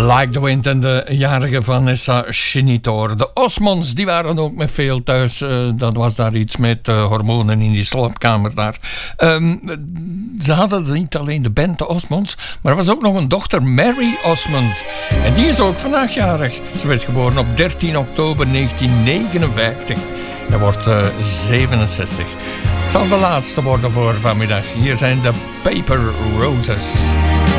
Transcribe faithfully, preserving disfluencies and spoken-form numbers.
Like the Wind en de jarige Vanessa Shinnitor. De Osmonds, die waren ook met veel thuis. Uh, dat was daar iets met uh, hormonen in die slaapkamer daar. Um, ze hadden niet alleen de band de Osmonds, maar er was ook nog een dochter, Mary Osmond. En die is ook vandaag jarig. Ze werd geboren op dertien oktober negentien negenenvijftig. Hij wordt uh, zevenenzestig. Het zal de laatste worden voor vanmiddag. Hier zijn de Paper Roses.